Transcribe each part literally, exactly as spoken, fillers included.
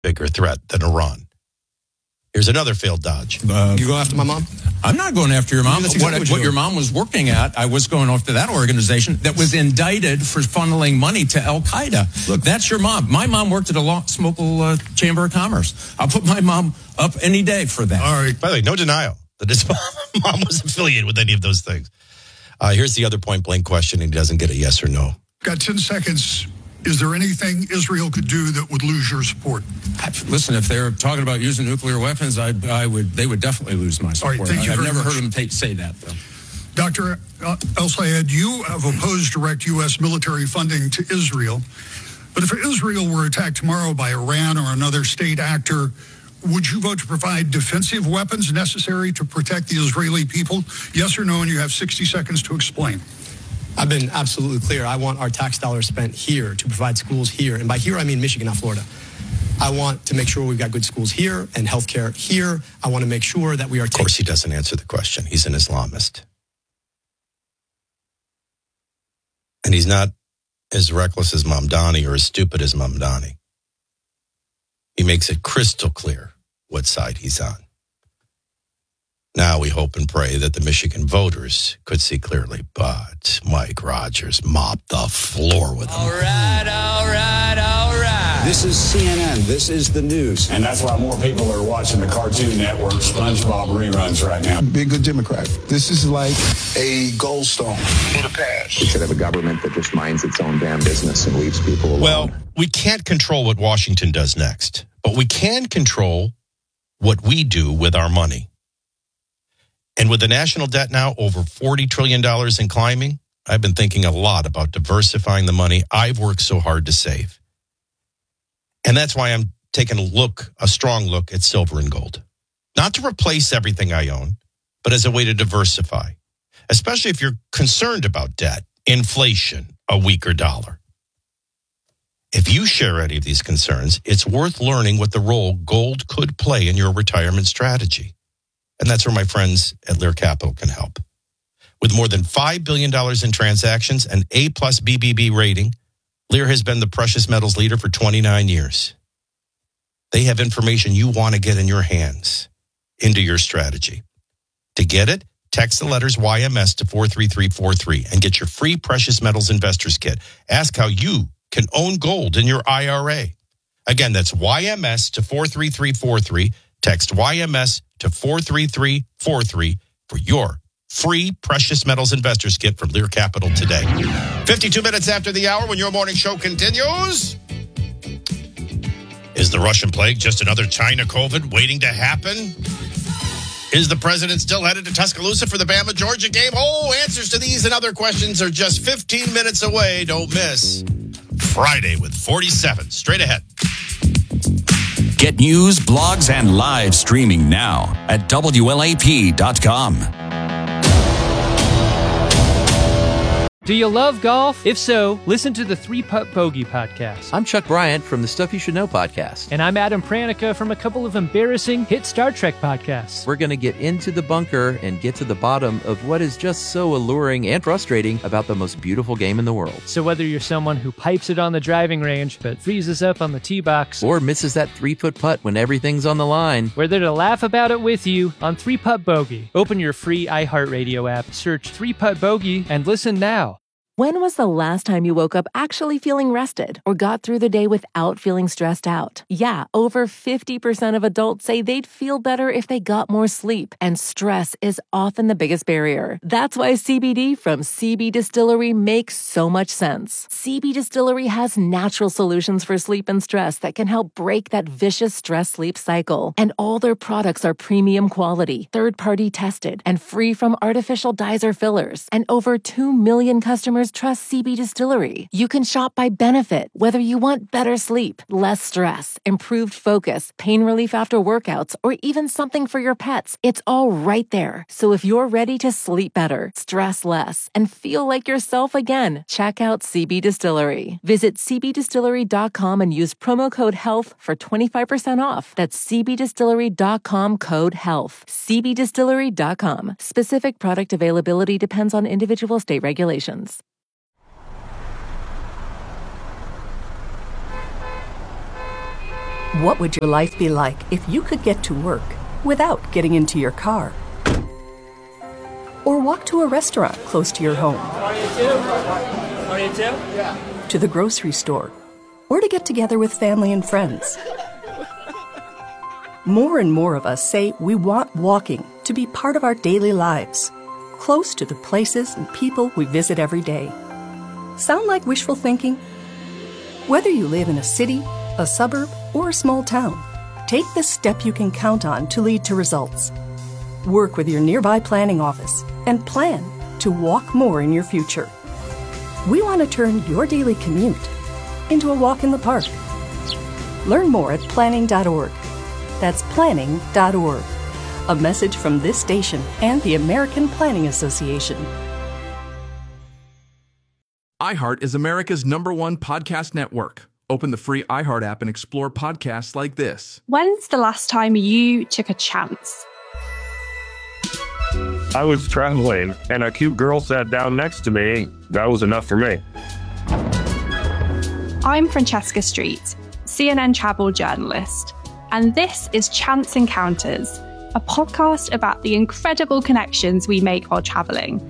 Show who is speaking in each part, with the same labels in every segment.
Speaker 1: bigger threat than Iran. Here's another failed dodge.
Speaker 2: Uh, you go after my mom?
Speaker 3: I'm not going after your mom.
Speaker 2: Exactly
Speaker 3: what
Speaker 2: what,
Speaker 3: what your mom was working at, I was going after that organization that was indicted for funneling money to Al-Qaeda. Look, that's your mom. My mom worked at a law, Smokel uh, Chamber of Commerce. I'll put my mom up any day for that.
Speaker 1: All right. By the way, no denial that his mom was affiliated with any of those things. Uh, here's the other point-blank question. He doesn't get a yes or no.
Speaker 4: Got ten seconds. Is there anything Israel could do that would lose your support?
Speaker 3: Listen, if they're talking about using nuclear weapons, I, I would. They would definitely lose my support.
Speaker 4: All right, thank you
Speaker 3: I, I've
Speaker 4: very
Speaker 3: never
Speaker 4: much.
Speaker 3: heard them take, say that, though.
Speaker 4: Doctor El-Sayed, you have opposed direct U S military funding to Israel. But if Israel were attacked tomorrow by Iran or another state actor, would you vote to provide defensive weapons necessary to protect the Israeli people? Yes or no, and you have sixty seconds to explain.
Speaker 2: I've been absolutely clear. I want our tax dollars spent here to provide schools here. And by here, I mean Michigan, not Florida. I want to make sure we've got good schools here and healthcare here. I want to make sure that we are...
Speaker 1: Of course, he doesn't answer the question. He's an Islamist. And he's not as reckless as Mamdani or as stupid as Mamdani. He makes it crystal clear what side he's on. Now we hope and pray that the Michigan voters could see clearly, but Mike Rogers mopped the floor with them.
Speaker 5: All right, all right, all right.
Speaker 6: This is C N N. This is the news.
Speaker 7: And that's why more people are watching the Cartoon Network SpongeBob reruns right now.
Speaker 8: Be a good Democrat. This is like a goldstone in the past.
Speaker 9: We should have a government that just minds its own damn business and leaves people alone.
Speaker 1: Well, we can't control what Washington does next, but we can control what we do with our money. And with the national debt now over forty trillion dollars and climbing, I've been thinking a lot about diversifying the money I've worked so hard to save. And that's why I'm taking a look, a strong look at silver and gold. Not to replace everything I own, but as a way to diversify, especially if you're concerned about debt, inflation, a weaker dollar. If you share any of these concerns, it's worth learning what the role gold could play in your retirement strategy. And that's where my friends at Lear Capital can help. With more than five billion dollars in transactions and A plus B B B rating, Lear has been the precious metals leader for twenty-nine years. They have information you want to get in your hands into your strategy. To get it, text the letters Y M S to four three three four three and get your free Precious Metals Investors Kit. Ask how you can own gold in your I R A. Again, that's Y M S to four three three four three. Text Y M S to four three three four three for your free Precious Metals Investors Kit from Lear Capital today. fifty-two minutes after the hour when your morning show continues. Is the Russian plague just another China COVID waiting to happen? Is the president still headed to Tuscaloosa for the Bama-Georgia game? Oh, answers to these and other questions are just fifteen minutes away. Don't miss Friday with forty-seven. Straight ahead.
Speaker 10: Get news, blogs, and live streaming now at W L A P dot com.
Speaker 11: Do you love golf? If so, listen to the Three Putt Bogey podcast.
Speaker 12: I'm Chuck Bryant from the Stuff You Should Know podcast.
Speaker 11: And I'm Adam Pranica from a couple of embarrassing hit Star Trek podcasts.
Speaker 12: We're going to get into the bunker and get to the bottom of what is just so alluring and frustrating about the most beautiful game in the world.
Speaker 11: So whether you're someone who pipes it on the driving range but freezes up on the tee box,
Speaker 12: or misses that three-foot putt when everything's on the line,
Speaker 11: we're there to laugh about it with you on Three Putt Bogey. Open your free iHeartRadio app, search Three Putt Bogey, and listen now.
Speaker 13: When was the last time you woke up actually feeling rested or got through the day without feeling stressed out? Yeah, over fifty percent of adults say they'd feel better if they got more sleep, and stress is often the biggest barrier. That's why C B D from C B Distillery makes so much sense. C B Distillery has natural solutions for sleep and stress that can help break that vicious stress-sleep cycle. And all their products are premium quality, third-party tested, and free from artificial dyes or fillers. And over two million customers trust C B Distillery. You can shop by benefit, whether you want better sleep, less stress, improved focus, pain relief after workouts, or even something for your pets. It's all right there. So if you're ready to sleep better, stress less, and feel like yourself again, check out C B Distillery. Visit C B distillery dot com and use promo code HEALTH for twenty-five percent off. That's C B distillery dot com code HEALTH. C B distillery dot com. Specific product availability depends on individual state regulations.
Speaker 14: What would your life be like if you could get to work without getting into your car? Or walk to a restaurant close to your home?
Speaker 5: twenty-two? Yeah.
Speaker 14: To the grocery store? Or to get together with family and friends? More and more of us say we want walking to be part of our daily lives, close to the places and people we visit every day. Sound like wishful thinking? Whether you live in a city, a suburb, or a small town, take the step you can count on to lead to results. Work with your nearby planning office and plan to walk more in your future. We want to turn your daily commute into a walk in the park. Learn more at planning dot org. That's planning dot org. A message from this station and the American Planning Association.
Speaker 15: iHeart is America's number one podcast network. Open the free iHeart app and explore podcasts like this.
Speaker 16: When's the last time you took a chance?
Speaker 17: I was traveling, and a cute girl sat down next to me. That was enough for me.
Speaker 16: I'm Francesca Street, C N N travel journalist, and this is Chance Encounters, a podcast about the incredible connections we make while traveling.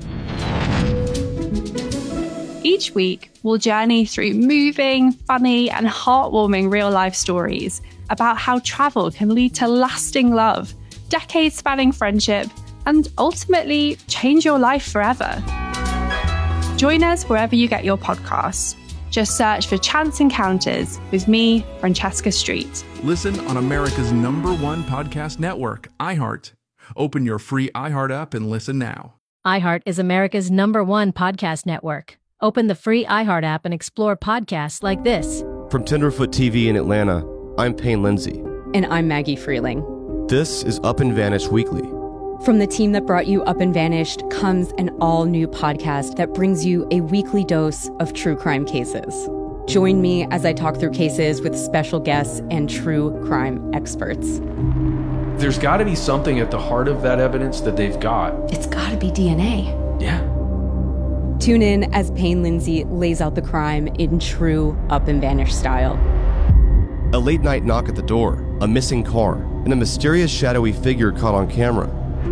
Speaker 16: Each week, we'll journey through moving, funny, and heartwarming real-life stories about how travel can lead to lasting love, decades-spanning friendship, and ultimately change your life forever. Join us wherever you get your podcasts. Just search for Chance Encounters with me, Francesca Street.
Speaker 15: Listen on America's number one podcast network, iHeart. Open your free iHeart app and listen now.
Speaker 18: iHeart is America's number one podcast network. Open the free iHeart app and explore podcasts like this.
Speaker 19: From Tenderfoot T V in Atlanta, I'm Payne Lindsay.
Speaker 20: And I'm Maggie Freeling.
Speaker 19: This is Up and Vanished Weekly.
Speaker 20: From the team that brought you Up and Vanished comes an all-new podcast that brings you a weekly dose of true crime cases. Join me as I talk through cases with special guests and true crime experts.
Speaker 21: There's got to be something at the heart of that evidence that they've got.
Speaker 20: It's got to be D N A.
Speaker 21: Yeah.
Speaker 20: Tune in as Payne Lindsay lays out the crime in true Up and Vanished style.
Speaker 19: A late-night knock at the door, a missing car, and a mysterious shadowy figure caught on camera.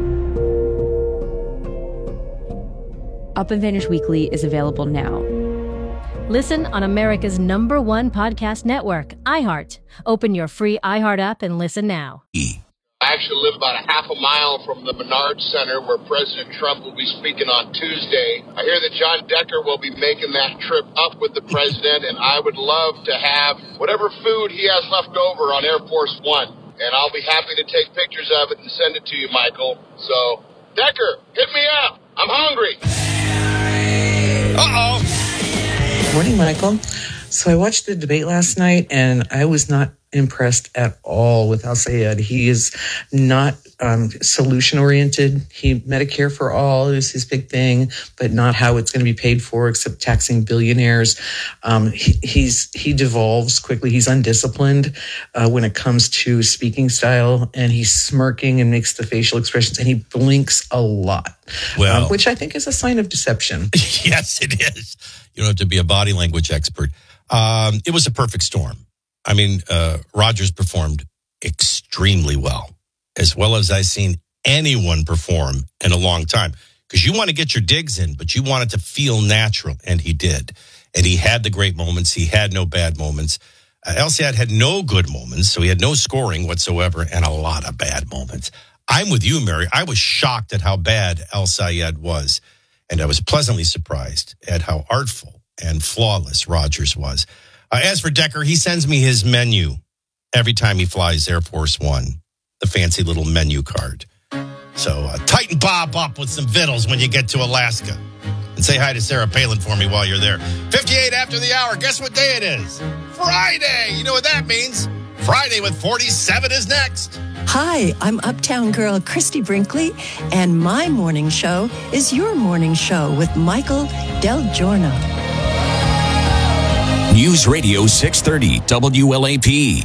Speaker 20: Up and Vanished Weekly is available now.
Speaker 18: Listen on America's number one podcast network, iHeart. Open your free iHeart app and listen now.
Speaker 22: I actually live about a half a mile from the Menard Center where President Trump will be speaking on Tuesday. I hear that John Decker will be making that trip up with the president, and I would love to have whatever food he has left over on Air Force One. And I'll be happy to take pictures of it and send it to you, Michael. So, Decker, hit me up. I'm hungry.
Speaker 1: Uh-oh.
Speaker 23: Morning, Michael. So I watched the debate last night, and I was not impressed at all with Al-Sayed. He is not um, solution-oriented. He Medicare for all is his big thing, but not how it's going to be paid for, except taxing billionaires. Um, he, he's he devolves quickly. He's undisciplined uh, when it comes to speaking style, and he's smirking and makes the facial expressions, and he blinks a lot,
Speaker 1: well,
Speaker 23: um, which I think is a sign of deception.
Speaker 1: Yes, it is. You don't have to be a body language expert. Um, it was a perfect storm. I mean, uh, Rogers performed extremely well, as well as I've seen anyone perform in a long time. Because you want to get your digs in, but you want it to feel natural, and he did. And he had the great moments. He had no bad moments. Uh, El-Sayed had no good moments, so he had no scoring whatsoever and a lot of bad moments. I'm with you, Mary. I was shocked at how bad El-Sayed was, and I was pleasantly surprised at how artful and flawless Rogers was. Uh, as for Decker, he sends me his menu every time he flies Air Force One, the fancy little menu card. So uh, tighten Bob up with some vittles when you get to Alaska. And say hi to Sarah Palin for me while you're there. fifty-eight after the hour. Guess what day it is? Friday. You know what that means. Friday with forty-seven is next.
Speaker 24: Hi, I'm Uptown Girl Christy Brinkley, and my morning show is your morning show with Michael Del Giorno.
Speaker 10: News Radio six thirty W L A P.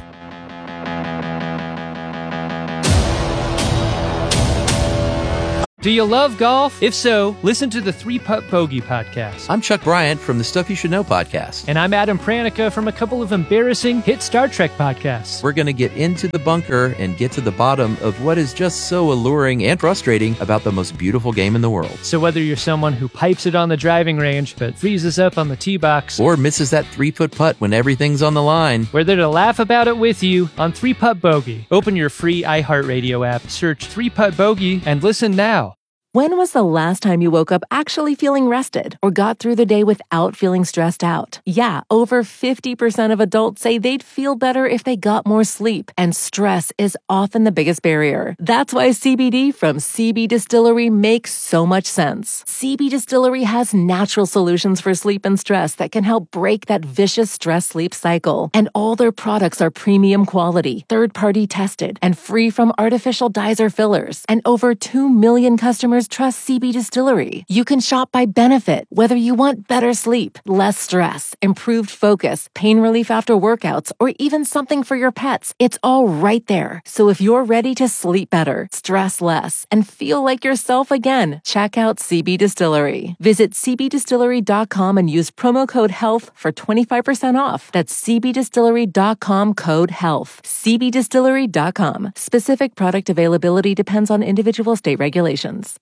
Speaker 11: Do you love golf? If so, listen to the Three Putt Bogey podcast.
Speaker 12: I'm Chuck Bryant from the Stuff You Should Know podcast.
Speaker 11: And I'm Adam Pranica from a couple of embarrassing hit Star Trek podcasts.
Speaker 12: We're going to get into the bunker and get to the bottom of what is just so alluring and frustrating about the most beautiful game in the world.
Speaker 11: So whether you're someone who pipes it on the driving range but freezes up on the tee box,
Speaker 12: or misses that three-foot putt when everything's on the line,
Speaker 11: we're there to laugh about it with you on Three Putt Bogey. Open your free iHeartRadio app, search Three Putt Bogey, and listen now.
Speaker 13: When was the last time you woke up actually feeling rested or got through the day without feeling stressed out? Yeah, over fifty percent of adults say they'd feel better if they got more sleep, and stress is often the biggest barrier. That's why C B D from C B Distillery makes so much sense. C B Distillery has natural solutions for sleep and stress that can help break that vicious stress-sleep cycle. And all their products are premium quality, third-party tested, and free from artificial dyes or fillers. And over two million customers trust C B Distillery. You can shop by benefit, whether you want better sleep, less stress, improved focus, pain relief after workouts, or even something for your pets. It's all right there. So if you're ready to sleep better, stress less, and feel like yourself again, check out C B Distillery. Visit c b distillery dot com and use promo code HEALTH for twenty-five percent off. That's c b distillery dot com code HEALTH. c b distillery dot com. Specific product availability depends on individual state regulations.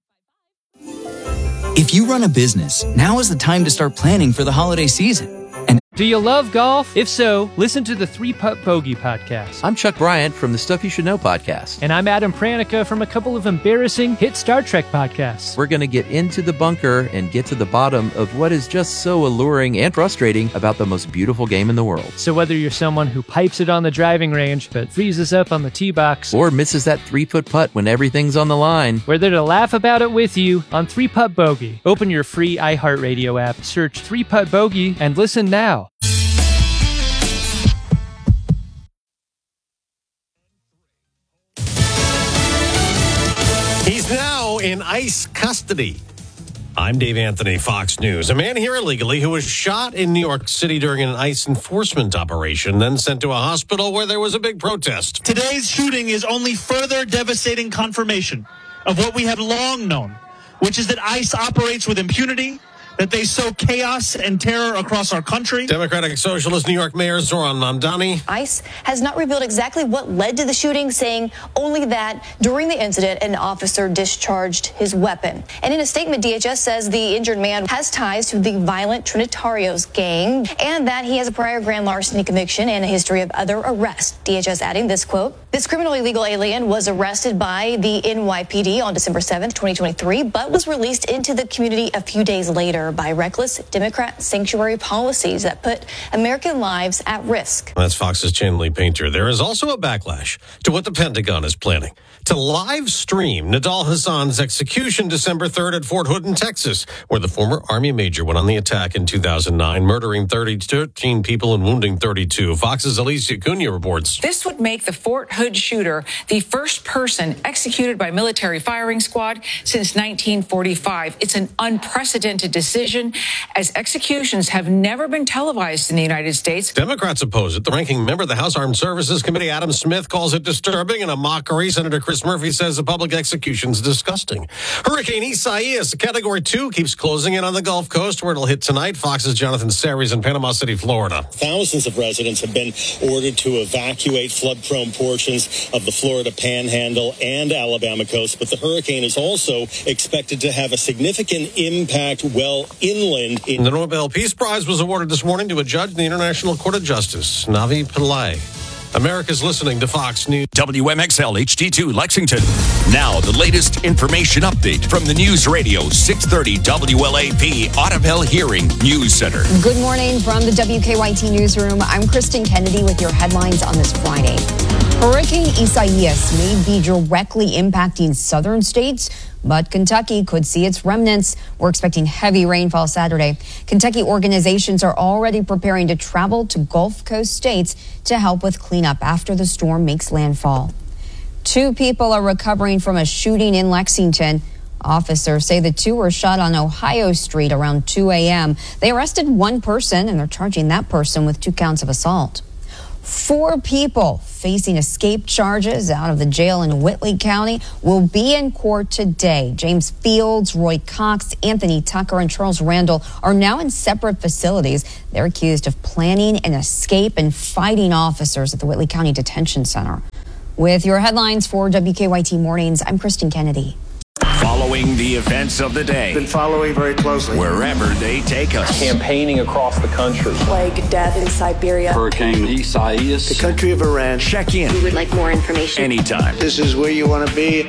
Speaker 2: If you run a business, now is the time to start planning for the holiday season. And
Speaker 11: do you love golf? If so, listen to the Three Putt Bogey podcast.
Speaker 12: I'm Chuck Bryant from the Stuff You Should Know podcast.
Speaker 11: And I'm Adam Pranica from a couple of embarrassing hit Star Trek podcasts.
Speaker 12: We're going to get into the bunker and get to the bottom of what is just so alluring and frustrating about the most beautiful game in the world.
Speaker 11: So whether you're someone who pipes it on the driving range but freezes up on the tee box,
Speaker 12: or misses that three-foot putt when everything's on the line,
Speaker 11: we're there to laugh about it with you on Three Putt Bogey. Open your free iHeartRadio app, search Three Putt Bogey, and listen now.
Speaker 3: He's now in ICE custody. I'm Dave Anthony, Fox News. A man here illegally who was shot in New York City during an ICE enforcement operation, then sent to a hospital where there was a big protest.
Speaker 4: Today's shooting is only further devastating confirmation of what we have long known, which is that ICE operates with impunity, that they sow chaos and terror across our country.
Speaker 3: Democratic Socialist New York Mayor Zohran Mamdani.
Speaker 6: ICE has not revealed exactly what led to the shooting, saying only that during the incident, an officer discharged his weapon. And in a statement, D H S says the injured man has ties to the violent Trinitarios gang and that he has a prior grand larceny conviction and a history of other arrests. D H S adding this quote, "This criminally illegal alien was arrested by the N Y P D on December seventh, twenty twenty-three, but was released into the community a few days later by reckless Democrat sanctuary policies that put American lives at risk."
Speaker 3: That's Fox's Chanley Painter. There is also a backlash to what the Pentagon is planning to live stream Nidal Hassan's execution December third at Fort Hood in Texas, where the former Army major went on the attack in two thousand nine, murdering thirteen people and wounding thirty-two. Fox's Alicia Cunha reports.
Speaker 25: This would make the Fort Hood shooter the first person executed by military firing squad since nineteen forty-five. It's an unprecedented decision, as executions have never been televised in the United States.
Speaker 3: Democrats oppose it. The ranking member of the House Armed Services Committee, Adam Smith, calls it disturbing and a mockery. Senator Chris Murphy says the public execution's disgusting. Hurricane Isaias, a Category two, keeps closing in on the Gulf Coast, where it'll hit tonight. Fox's Jonathan Series in Panama City, Florida.
Speaker 26: Thousands of residents have been ordered to evacuate flood-prone portions of the Florida Panhandle and Alabama coast, but the hurricane is also expected to have a significant impact well inland. In-
Speaker 3: the Nobel Peace Prize was awarded this morning to a judge in the International Court of Justice, Navi Pillay. America's listening to Fox News.
Speaker 10: W M X L H D two Lexington. Now, the latest information update from the News Radio six thirty W L A P Audubell Hearing News Center.
Speaker 27: Good morning from the W K Y T Newsroom. I'm Kristen Kennedy with your headlines on this Friday. Hurricane Isaias may be directly impacting southern states, but Kentucky could see its remnants. We're expecting heavy rainfall Saturday. Kentucky organizations are already preparing to travel to Gulf Coast states to help with cleanup after the storm makes landfall. Two people are recovering from a shooting in Lexington. Officers say the two were shot on Ohio Street around two a.m. They arrested one person, and they're charging that person with two counts of assault. Four people facing escape charges out of the jail in Whitley County will be in court today. James Fields, Roy Cox, Anthony Tucker, and Charles Randall are now in separate facilities. They're accused of planning an escape and fighting officers at the Whitley County Detention Center. With your headlines for W K Y T Mornings, I'm Kristen Kennedy.
Speaker 10: Following the events of the day.
Speaker 5: Been following very closely.
Speaker 10: Wherever they take us.
Speaker 7: Campaigning across the country.
Speaker 8: Plague, death in Siberia.
Speaker 7: Hurricane Isaias.
Speaker 5: The country of Iran.
Speaker 10: Check in.
Speaker 8: We would like more information.
Speaker 10: Anytime.
Speaker 5: This is where you want to be.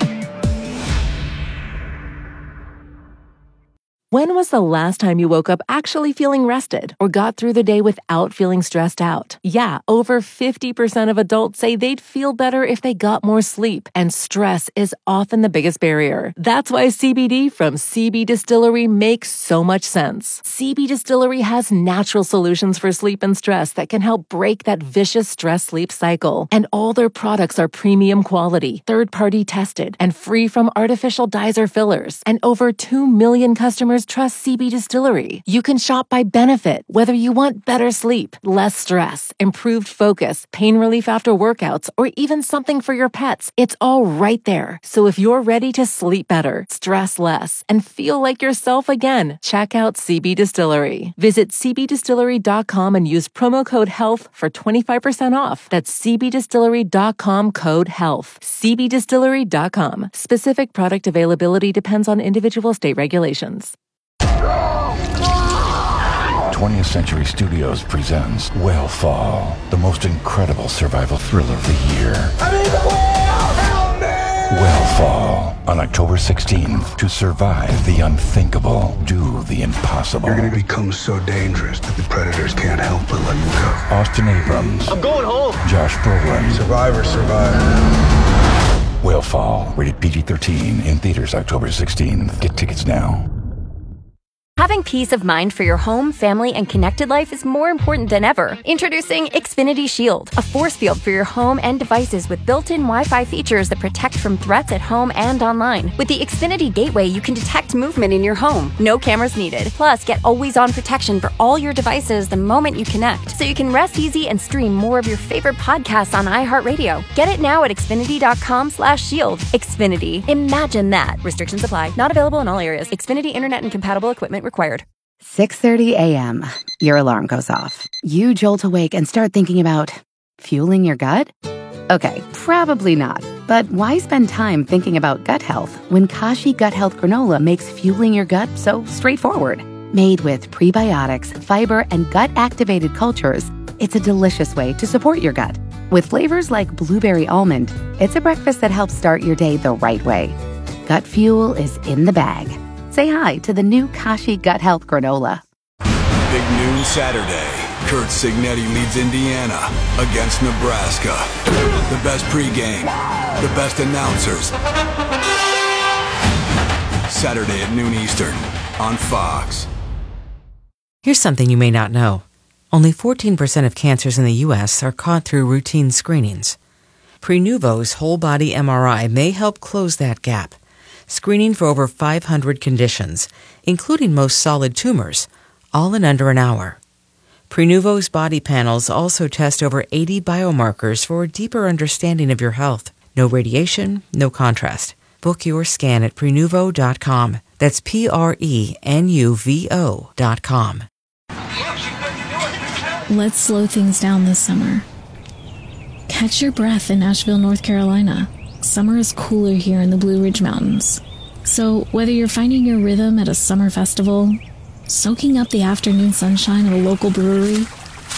Speaker 13: When was the last time you woke up actually feeling rested or got through the day without feeling stressed out? Yeah, over fifty percent of adults say they'd feel better if they got more sleep, and stress is often the biggest barrier. That's why C B D from C B Distillery makes so much sense. C B Distillery has natural solutions for sleep and stress that can help break that vicious stress-sleep cycle. And all their products are premium quality, third-party tested, and free from artificial dyes or fillers. And over two million customers trust C B Distillery. You can shop by benefit, whether you want better sleep, less stress, improved focus, pain relief after workouts, or even something for your pets. It's all right there. So if you're ready to sleep better, stress less, and feel like yourself again, check out C B Distillery. Visit c b distillery dot com and use promo code HEALTH for twenty-five percent off. That's c b distillery dot com code HEALTH. c b distillery dot com. Specific product availability depends on individual state regulations.
Speaker 9: twentieth Century Studios presents Whale-Fall, the most incredible survival thriller of the year. I'm in the whale! Help me! Whale-Fall, on October sixteenth. To survive the unthinkable, do the impossible.
Speaker 14: You're going to become so dangerous that the predators can't help but let you go.
Speaker 9: Austin Abrams.
Speaker 14: I'm going home.
Speaker 9: Josh Brolin.
Speaker 14: Survivor, survivor.
Speaker 9: Whale-Fall, rated P G thirteen, in theaters October sixteenth. Get tickets now.
Speaker 16: Having peace of mind for your home, family, and connected life is more important than ever. Introducing Xfinity Shield, a force field for your home and devices with built-in Wi-Fi features that protect from threats at home and online. With the Xfinity Gateway, you can detect movement in your home. No cameras needed. Plus, get always-on protection for all your devices the moment you connect, so you can rest easy and stream more of your favorite podcasts on iHeartRadio. Get it now at xfinity dot com slash shield. Xfinity. Imagine that. Restrictions apply. Not available in all areas. Xfinity Internet and compatible equipment required.
Speaker 17: six thirty a.m. Your alarm goes off. You jolt awake and start thinking about fueling your gut? Okay, probably not. But why spend time thinking about gut health when Kashi Gut Health Granola makes fueling your gut so straightforward? Made with prebiotics, fiber, and gut-activated cultures, it's a delicious way to support your gut. With flavors like blueberry almond, it's a breakfast that helps start your day the right way. Gut fuel is in the bag. Say hi to the new Kashi Gut Health Granola.
Speaker 28: Big noon Saturday. Kurt Signetti leads Indiana against Nebraska. The best pregame, the best announcers. Saturday at noon Eastern on Fox.
Speaker 29: Here's something you may not know. Only fourteen percent of cancers in the U S are caught through routine screenings. Prenuvo's whole-body M R I may help close that gap, screening for over five hundred conditions, including most solid tumors, all in under an hour. Prenuvo's body panels also test over eighty biomarkers for a deeper understanding of your health. No radiation, no contrast. Book your scan at prenuvo dot com. That's P R E N U V O dot com.
Speaker 30: Let's slow things down this summer. Catch your breath in Asheville, North Carolina. Summer is cooler here in the Blue Ridge Mountains. So whether you're finding your rhythm at a summer festival, soaking up the afternoon sunshine at a local brewery,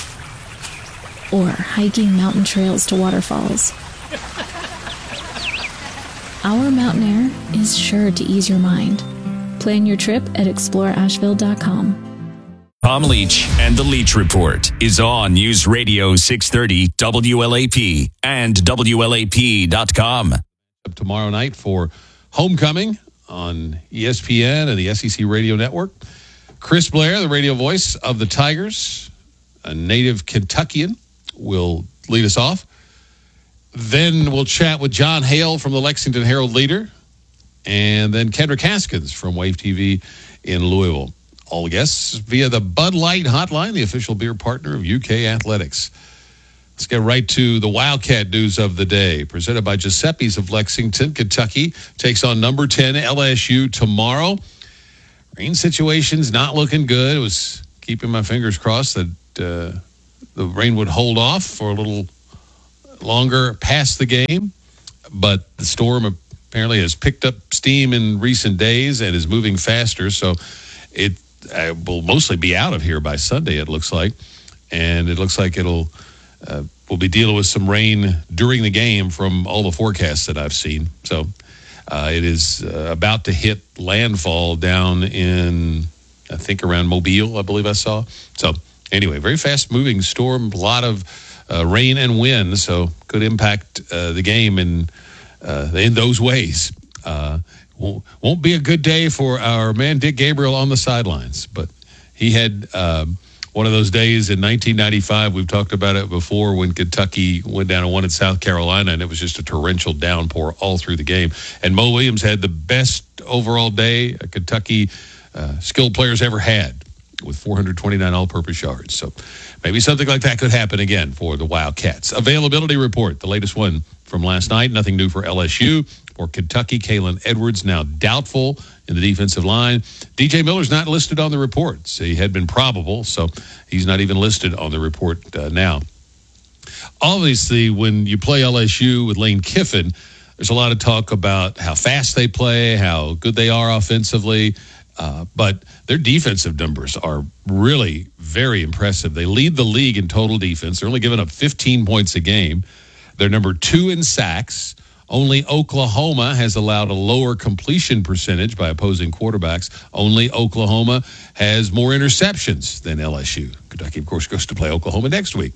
Speaker 30: or hiking mountain trails to waterfalls, our mountain air is sure to ease your mind. Plan your trip at explore asheville dot com.
Speaker 10: Tom Leach and the Leach Report is on News Radio six thirty W L A P and W L A P dot com.
Speaker 31: Tomorrow night for Homecoming on E S P N and the S E C Radio Network. Chris Blair, the radio voice of the Tigers, a native Kentuckian, will lead us off. Then we'll chat with John Hale from the Lexington Herald-Leader, and then Kendrick Haskins from Wave T V in Louisville. All guests via the Bud Light Hotline, the official beer partner of U K Athletics. Let's get right to the Wildcat news of the day, presented by Giuseppe's of Lexington. Kentucky takes on number ten L S U tomorrow. Rain situation's not looking good. I was keeping my fingers crossed that uh, the rain would hold off for a little longer past the game, but the storm apparently has picked up steam in recent days and is moving faster, so it uh, will mostly be out of here by Sunday, it looks like, and it looks like it'll uh, we'll be dealing with some rain during the game from all the forecasts that I've seen. So uh, it is uh, about to hit landfall down in, I think, around Mobile, I believe I saw. So anyway, very fast-moving storm, a lot of uh, rain and wind, so could impact uh, the game in uh, in those ways. Uh, won't, won't be a good day for our man Dick Gabriel on the sidelines, but he had um, one of those days in nineteen ninety-five. We've talked about it before when Kentucky went down and won in South Carolina, and it was just a torrential downpour all through the game. And Mo Williams had the best overall day a Kentucky uh, skilled players ever had, with four hundred twenty-nine all-purpose yards. So maybe something like that could happen again for the Wildcats. Availability report, the latest one from last night. Nothing new for L S U. For Kentucky, Kalen Edwards now doubtful in the defensive line. D J Miller's not listed on the report. So he had been probable, so he's not even listed on the report uh, now. Obviously, when you play L S U with Lane Kiffin, there's a lot of talk about how fast they play, how good they are offensively. Uh, but their defensive numbers are really very impressive. They lead the league in total defense. They're only giving up fifteen points a game. They're number two in sacks. Only Oklahoma has allowed a lower completion percentage by opposing quarterbacks. Only Oklahoma has more interceptions than L S U. Kentucky, of course, goes to play Oklahoma next week.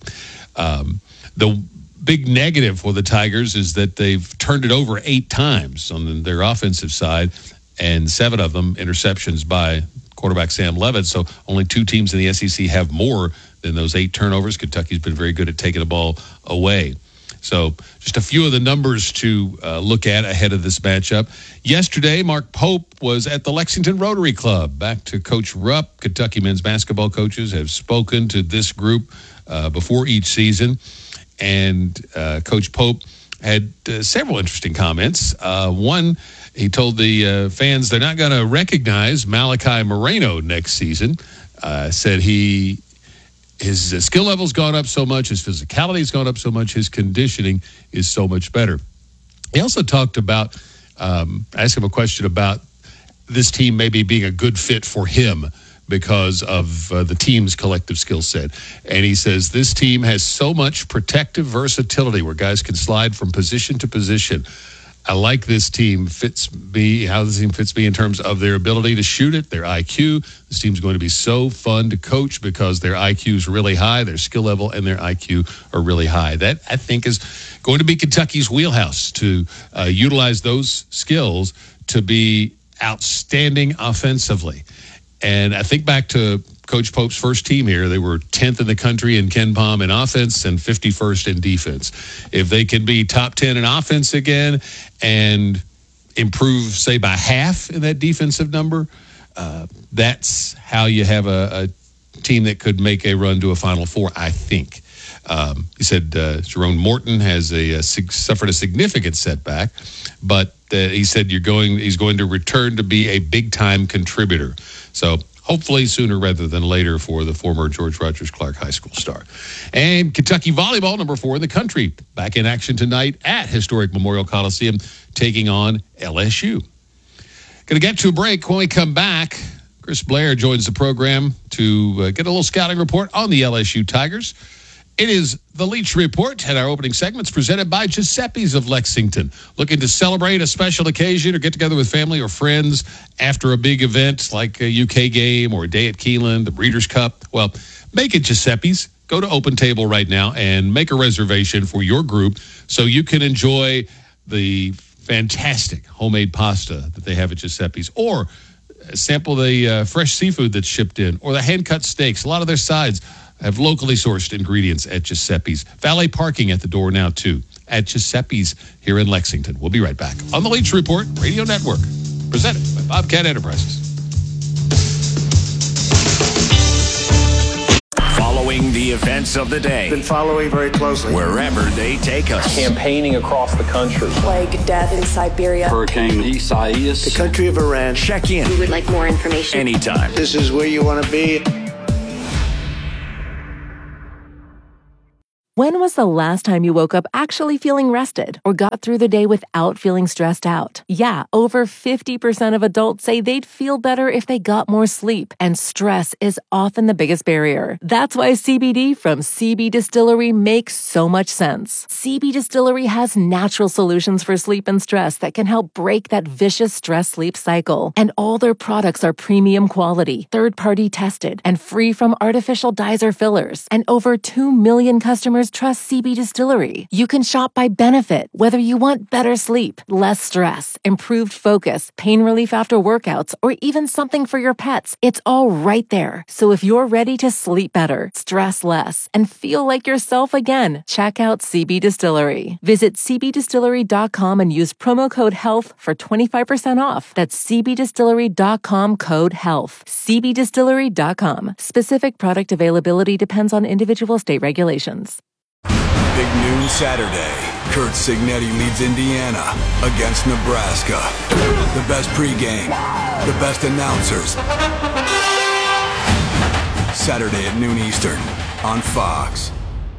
Speaker 31: Um, the big negative for the Tigers is that they've turned it over eight times on their offensive side, and seven of them interceptions by quarterback Sam Levitt. So only two teams in the S E C have more than those eight turnovers. Kentucky's been very good at taking the ball away. So just a few of the numbers to uh, look at ahead of this matchup. Yesterday, Mark Pope was at the Lexington Rotary Club. Back to Coach Rupp. Kentucky men's basketball coaches have spoken to this group uh, before each season. And uh, Coach Pope had uh, several interesting comments. Uh, one, he told the uh, fans they're not going to recognize Malachi Moreno next season. Uh, said he his uh, skill level's gone up so much, his physicality's gone up so much, his conditioning is so much better. He also talked about, um, I asked him a question about this team maybe being a good fit for him because of uh, the team's collective skill set. And he says this team has so much protective versatility where guys can slide from position to position. I like this team fits me, how this team fits me in terms of their ability to shoot it, their I Q. This team's going to be so fun to coach because their I Q is really high, their skill level and their I Q are really high. That, I think, is going to be Kentucky's wheelhouse, to uh, utilize those skills to be outstanding offensively. And I think back to Coach Pope's first team here. They were tenth in the country in Ken Pom in offense and fifty-first in defense. If they can be top ten in offense again and improve, say, by half in that defensive number, uh, that's how you have a, a team that could make a run to a Final Four, I think. Um, he said uh, Jerome Morton has a, a suffered a significant setback, but uh, he said you're going. He's going to return to be a big-time contributor. So hopefully sooner rather than later for the former George Rogers Clark High School star. And Kentucky volleyball, number four in the country, back in action tonight at historic Memorial Coliseum, taking on L S U. Going to get to a break. When we come back, Chris Blair joins the program to uh, get a little scouting report on the L S U Tigers. It is the Leach Report, and our opening segment's presented by Giuseppe's of Lexington. Looking to celebrate a special occasion or get together with family or friends after a big event like a U K game or a day at Keeneland, the Breeders' Cup? Well, make it Giuseppe's. Go to Open Table right now and make a reservation for your group so you can enjoy the fantastic homemade pasta that they have at Giuseppe's, or sample the uh, fresh seafood that's shipped in, or the hand-cut steaks. A lot of their sides have locally sourced ingredients at Giuseppe's. Valet parking at the door now, too, at Giuseppe's here in Lexington. We'll be right back on the Leach Report Radio Network, presented by Bobcat Enterprises.
Speaker 10: Following the The events of the day.
Speaker 5: Been following very closely.
Speaker 10: Wherever they take us.
Speaker 7: Campaigning across the country.
Speaker 8: Plague, death in Siberia.
Speaker 7: Hurricane Isaias.
Speaker 5: The country of Iran.
Speaker 10: Check in.
Speaker 8: We would like more information.
Speaker 10: Anytime.
Speaker 5: This is where you want to be.
Speaker 13: When was the last time you woke up actually feeling rested or got through the day without feeling stressed out? Yeah, over fifty percent of adults say they'd feel better if they got more sleep, and stress is often the biggest barrier. That's why C B D from C B Distillery makes so much sense. C B Distillery has natural solutions for sleep and stress that can help break that vicious stress-sleep cycle. And all their products are premium quality, third-party tested, and free from artificial dyes or fillers. And over two million customers trust C B Distillery. You can shop by benefit, whether you want better sleep, less stress, improved focus, pain relief after workouts, or even something for your pets. It's all right there. So if you're ready to sleep better, stress less, and feel like yourself again, check out C B Distillery. Visit c b distillery dot com and use promo code HEALTH for twenty-five percent off. That's c b distillery dot com code HEALTH. c b distillery dot com. Specific product availability depends on individual state regulations.
Speaker 28: Big noon Saturday. Kurt Signetti leads Indiana against Nebraska. The best pregame, the best announcers. Saturday at noon Eastern on Fox.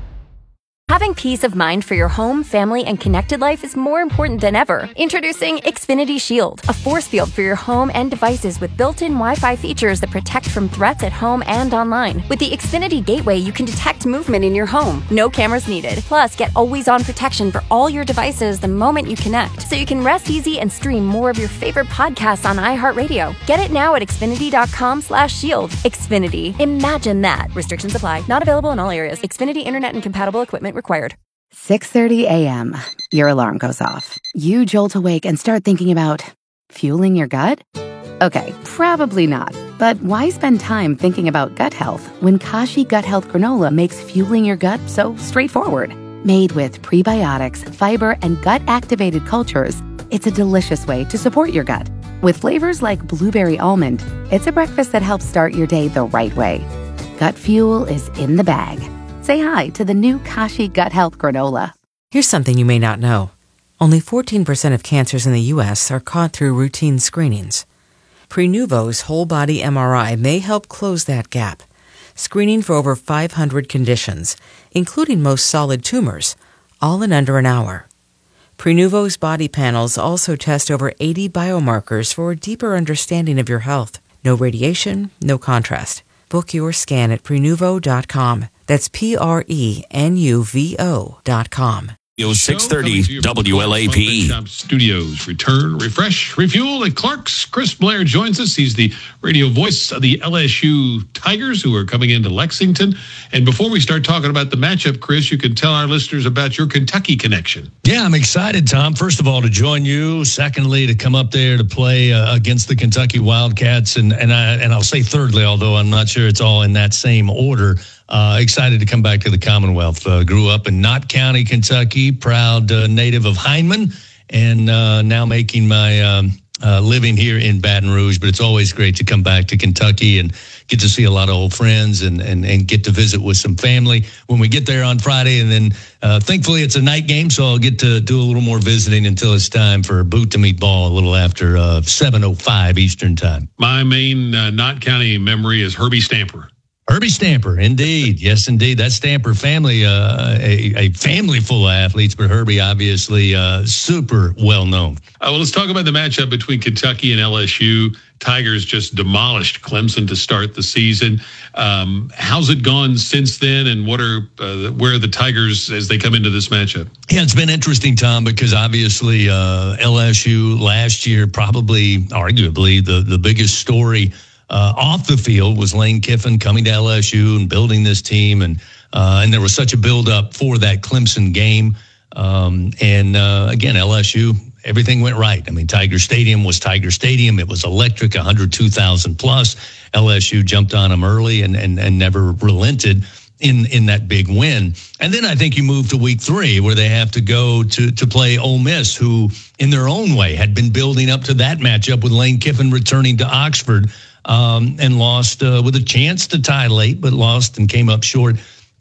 Speaker 16: Having peace of mind for your home, family, and connected life is more important than ever. Introducing Xfinity Shield, a force field for your home and devices with built-in Wi-Fi features that protect from threats at home and online. With the Xfinity Gateway, you can detect movement in your home. No cameras needed. Plus, get always-on protection for all your devices the moment you connect, so you can rest easy and stream more of your favorite podcasts on iHeartRadio. Get it now at xfinity dot com slash shield. Xfinity. Imagine that. Restrictions apply. Not available in all areas. Xfinity Internet and compatible equipment required.
Speaker 17: six thirty a.m. Your alarm goes off. You jolt awake and start thinking about fueling your gut? Okay, probably not. But why spend time thinking about gut health when Kashi Gut Health Granola makes fueling your gut so straightforward? Made with prebiotics, fiber, and gut-activated cultures, it's a delicious way to support your gut. With flavors like blueberry almond, it's a breakfast that helps start your day the right way. Gut fuel is in the bag. Say hi to the new Kashi Gut Health Granola.
Speaker 29: Here's something you may not know. Only fourteen percent of cancers in the U S are caught through routine screenings. Prenuvo's whole-body M R I may help close that gap, screening for over five hundred conditions, including most solid tumors, all in under an hour. Prenuvo's body panels also test over eighty biomarkers for a deeper understanding of your health. No radiation, no contrast. Book your scan at prenuvo dot com. That's P R E N U V O dot com.
Speaker 10: six thirty W L A P.
Speaker 31: Shop Studios. Return, refresh, refuel at Clark's. Chris Blair joins us. He's the radio voice of the L S U Tigers, who are coming into Lexington. And before we start talking about the matchup, Chris, you can tell our listeners about your Kentucky connection.
Speaker 1: Yeah, I'm excited, Tom. First of all, to join you. Secondly, to come up there to play uh, against the Kentucky Wildcats. And and I and I'll say thirdly, although I'm not sure it's all in that same order. Uh, excited to come back to the Commonwealth. Uh, grew up in Knott County, Kentucky, proud uh, native of Hindman, and uh, now making my um, uh, living here in Baton Rouge. But it's always great to come back to Kentucky and get to see a lot of old friends and, and, and get to visit with some family when we get there on Friday. And then uh, thankfully it's a night game, so I'll get to do a little more visiting until it's time for boot to meet ball a little after uh, seven oh five Eastern time.
Speaker 31: My main uh, Knott County memory is Herbie Stamper.
Speaker 1: Herbie Stamper, indeed. Yes, indeed. That Stamper family, uh, a, a family full of athletes, but Herbie obviously uh, super well known.
Speaker 31: Uh, well, let's talk about the matchup between Kentucky and L S U. Tigers just demolished Clemson to start the season. Um, how's it gone since then, and what are uh, where are the Tigers as they come into this matchup?
Speaker 1: Yeah, it's been interesting, Tom, because obviously uh, L S U last year, probably arguably the, the biggest story Uh, off the field was Lane Kiffin coming to L S U and building this team. And uh, and there was such a build-up for that Clemson game. Um, and, uh, again, L S U, everything went right. I mean, Tiger Stadium was Tiger Stadium. It was electric, one hundred two thousand plus. L S U jumped on them early and, and, and never relented in, in that big win. And then I think you move to week three where they have to go to, to play Ole Miss, who in their own way had been building up to that matchup with Lane Kiffin returning to Oxford. Um, and lost uh, with a chance to tie late, but lost and came up short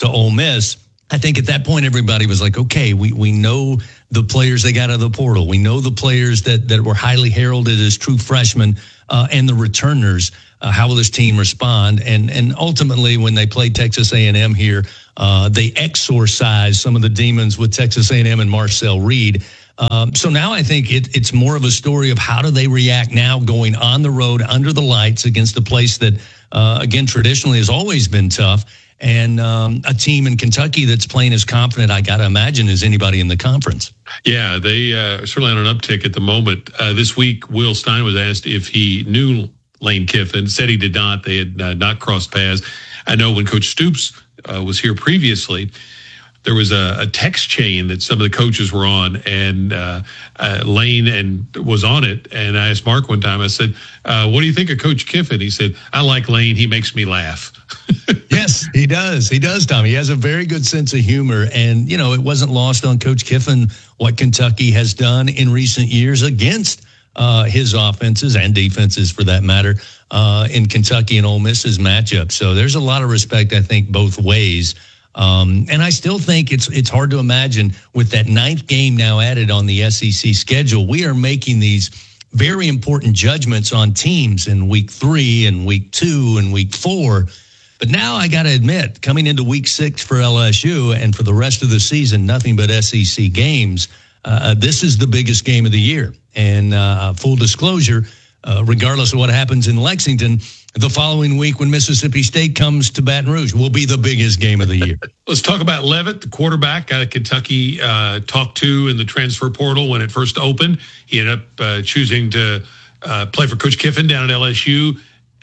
Speaker 1: to Ole Miss. I think at that point, everybody was like, okay, we, we know the players they got out of the portal. We know the players that, that were highly heralded as true freshmen uh, and the returners. Uh, how will this team respond? And and ultimately, when they played Texas A and M here, uh, they exorcised some of the demons with Texas A and M and Marcel Reed. Um, so now I think it, it's more of a story of how do they react now going on the road under the lights against a place that, uh, again, traditionally has always been tough. And um, a team in Kentucky that's playing as confident, I got to imagine, as anybody in the conference.
Speaker 2: Yeah, they uh, certainly on an uptick at the moment. Uh, this week, Will Stein was asked if he knew Lane Kiffin, said he did not. They had uh, not crossed paths. I know when Coach Stoops uh, was here previously, there was a, a text chain that some of the coaches were on, and uh, uh, Lane and was on it. And I asked Mark one time, I said, uh, what do you think of Coach Kiffin? He said, I like Lane. He makes me laugh.
Speaker 1: Yes, he does. He does, Tom. He has a very good sense of humor. And, you know, it wasn't lost on Coach Kiffin what Kentucky has done in recent years against uh, his offenses and defenses, for that matter, uh, in Kentucky and Ole Miss's matchup. So there's a lot of respect, I think, both ways. Um, and I still think it's it's hard to imagine with that ninth game now added on the S E C schedule, we are making these very important judgments on teams in week three and week two and week four. But now I got to admit, coming into week six for L S U and for the rest of the season, nothing but S E C games, uh, this is the biggest game of the year. And uh, full disclosure, uh, regardless of what happens in Lexington, the following week when Mississippi State comes to Baton Rouge will be the biggest game of the year.
Speaker 2: Let's talk about Leavitt, the quarterback out of Kentucky, uh, talked to in the transfer portal when it first opened. He ended up uh, choosing to uh, play for Coach Kiffin down at L S U.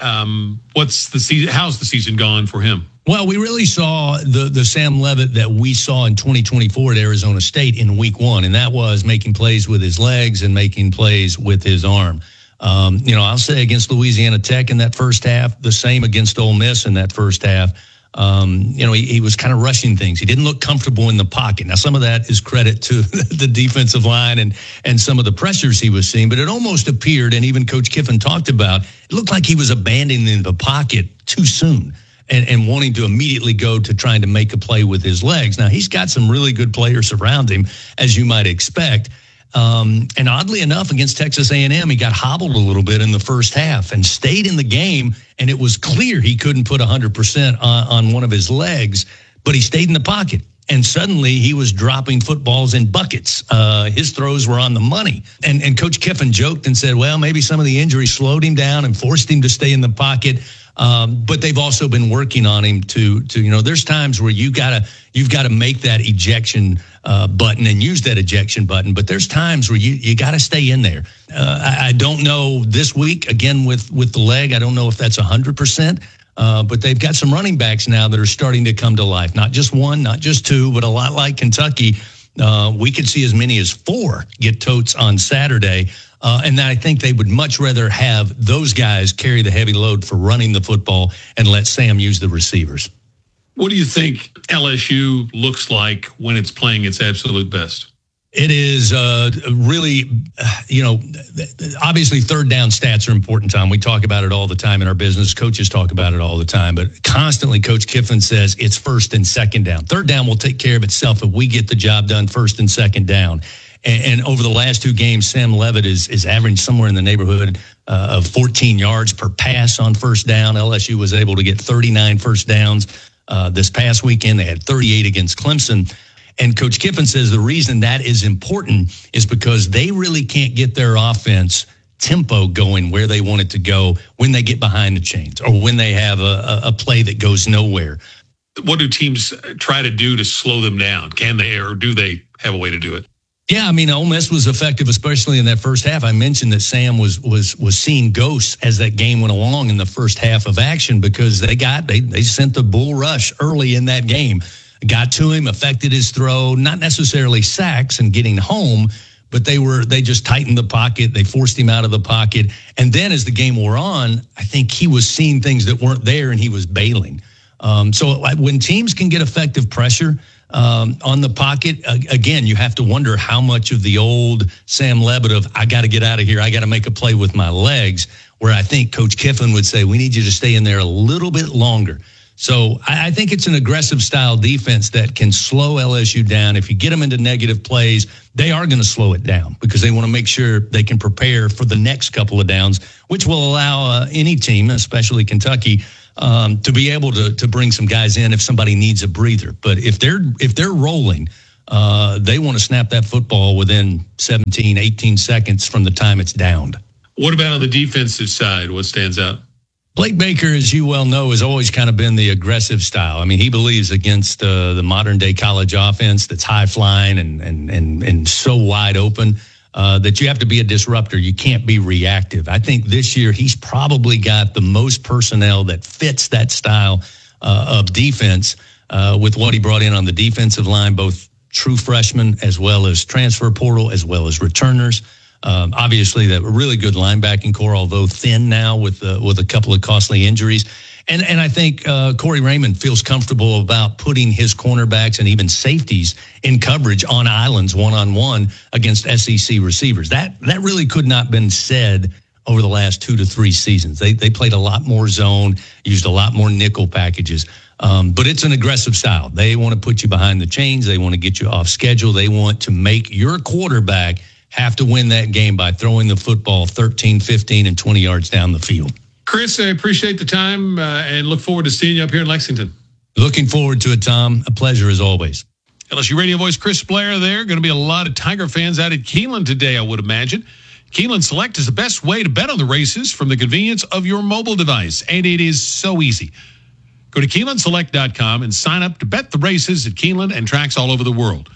Speaker 2: Um, what's the season? How's the season gone for him?
Speaker 1: Well, we really saw the the Sam Leavitt that we saw in twenty twenty-four at Arizona State in week one, and that was making plays with his legs and making plays with his arm. Um, you know, I'll say against Louisiana Tech in that first half, the same against Ole Miss in that first half. Um, you know, he, he was kind of rushing things. He didn't look comfortable in the pocket. Now, some of that is credit to the defensive line and, and some of the pressures he was seeing, but it almost appeared, and even Coach Kiffin talked about, it looked like he was abandoning the pocket too soon and, and wanting to immediately go to trying to make a play with his legs. Now, he's got some really good players around him, as you might expect. Um, and oddly enough, against Texas A and M, he got hobbled a little bit in the first half and stayed in the game. And it was clear he couldn't put one hundred percent on, on one of his legs, but he stayed in the pocket. And suddenly he was dropping footballs in buckets. Uh, his throws were on the money. And, and Coach Kiffin joked and said, well, maybe some of the injuries slowed him down and forced him to stay in the pocket. Um, but they've also been working on him to, to, you know, there's times where you gotta, you've got to make that ejection uh, button and use that ejection button. But there's times where you, you got to stay in there. Uh, I, I don't know this week, again, with, with the leg, I don't know if that's one hundred percent. Uh, but they've got some running backs now that are starting to come to life. Not just one, not just two, but a lot like Kentucky. Uh, we could see as many as four get totes on Saturday. Uh, and I think they would much rather have those guys carry the heavy load for running the football and let Sam use the receivers.
Speaker 2: What do you think L S U looks like when it's playing its absolute best?
Speaker 1: It is uh, really, you know, obviously third down stats are important, Tom. We talk about it all the time in our business. Coaches talk about it all the time. But constantly, Coach Kiffin says it's first and second down. Third down will take care of itself if we get the job done first and second down. And, and over the last two games, Sam Leavitt is, is averaging somewhere in the neighborhood uh, of fourteen yards per pass on first down. L S U was able to get thirty-nine first downs uh, this past weekend. They had thirty-eight against Clemson. And Coach Kiffin says the reason that is important is because they really can't get their offense tempo going where they want it to go when they get behind the chains or when they have a, a play that goes nowhere.
Speaker 2: What do teams try to do to slow them down? Can they, or do they have a way to do it?
Speaker 1: Yeah, I mean, Ole Miss was effective, especially in that first half. I mentioned that Sam was was was seeing ghosts as that game went along in the first half of action because they got they they sent the bull rush early in that game. Got to him, affected his throw, not necessarily sacks and getting home, but they were they just tightened the pocket. They forced him out of the pocket. And then as the game wore on, I think he was seeing things that weren't there and he was bailing. Um, so when teams can get effective pressure um, on the pocket, uh, again, you have to wonder how much of the old Sam Leavitt of I got to get out of here, I got to make a play with my legs, where I think Coach Kiffin would say, we need you to stay in there a little bit longer. So I, I think it's an aggressive style defense that can slow L S U down. If you get them into negative plays, they are going to slow it down because they want to make sure they can prepare for the next couple of downs, which will allow uh, any team, especially Kentucky, um, to be able to to bring some guys in if somebody needs a breather. But if they're if they're rolling, uh, they want to snap that football within seventeen, eighteen seconds from the time it's downed.
Speaker 2: What about on the defensive side? What stands out?
Speaker 1: Blake Baker, as you well know, has always kind of been the aggressive style. I mean, he believes against uh, the modern-day college offense that's high-flying and and and and so wide open uh, that you have to be a disruptor. You can't be reactive. I think this year he's probably got the most personnel that fits that style uh, of defense uh, with what he brought in on the defensive line, both true freshmen as well as transfer portal as well as returners. Um, obviously, that really good linebacking core, although thin now with uh, with a couple of costly injuries. And and I think uh, Corey Raymond feels comfortable about putting his cornerbacks and even safeties in coverage on islands one-on-one against S E C receivers. That that really could not have been said over the last two to three seasons. They they played a lot more zone, used a lot more nickel packages. Um, but it's an aggressive style. They want to put you behind the chains. They want to get you off schedule. They want to make your quarterback have to win that game by throwing the football thirteen, fifteen, and twenty yards down the field.
Speaker 2: Chris, I appreciate the time uh, and look forward to seeing you up here in Lexington.
Speaker 1: Looking forward to it, Tom. A pleasure as always.
Speaker 2: L S U radio voice Chris Blair there. Going to be a lot of Tiger fans out at Keeneland today, I would imagine. Keeneland Select is the best way to bet on the races from the convenience of your mobile device, and it is so easy. Go to Keeneland Select dot com and sign up to bet the races at Keeneland and tracks all over the world.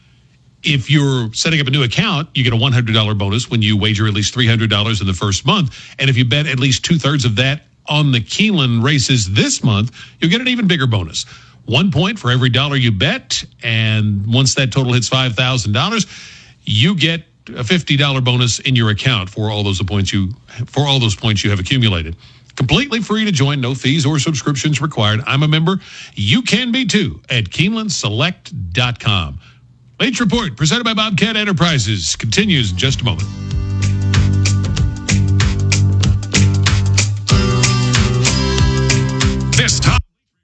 Speaker 2: If you're setting up a new account, you get a one hundred dollars bonus when you wager at least three hundred dollars in the first month. And if you bet at least two-thirds of that on the Keeneland races this month, you'll get an even bigger bonus. One point for every dollar you bet. And once that total hits five thousand dollars, you get a fifty dollars bonus in your account for all those points you for all those points you have accumulated. Completely free to join, no fees or subscriptions required. I'm a member. You can be too at Keeneland Select dot com. Late Report, presented by Bobcat Enterprises, continues in just a moment. This time.